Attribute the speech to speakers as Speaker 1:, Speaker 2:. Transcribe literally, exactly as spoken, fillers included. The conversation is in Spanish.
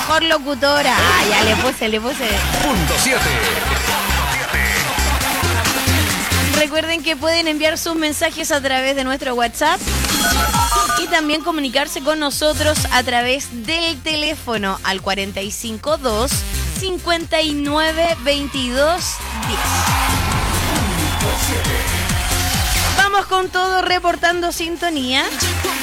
Speaker 1: mejor locutora. Ah, ya le puse, le puse.
Speaker 2: Punto siete.
Speaker 1: Recuerden que pueden enviar sus mensajes a través de nuestro WhatsApp y también comunicarse con nosotros a través del teléfono al cuarenta y cinco dos, cincuenta y nueve, veintidós, diez. Vamos con todo reportando sintonía.